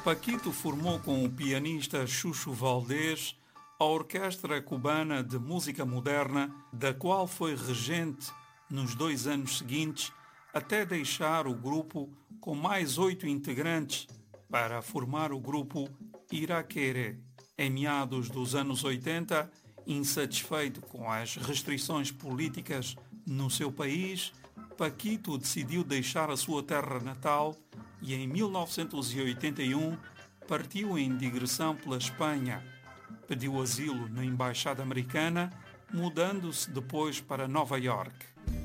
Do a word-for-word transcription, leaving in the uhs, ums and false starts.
Paquito formou com o pianista Chucho Valdés a Orquestra Cubana de Música Moderna, da qual foi regente nos dois anos seguintes, até deixar o grupo com mais oito integrantes para formar o grupo Iraquere. Em meados dos anos oitenta, insatisfeito com as restrições políticas no seu país, Paquito decidiu deixar a sua terra natal e em mil novecentos e oitenta e um partiu em digressão pela Espanha. Pediu asilo na Embaixada Americana, mudando-se depois para Nova York.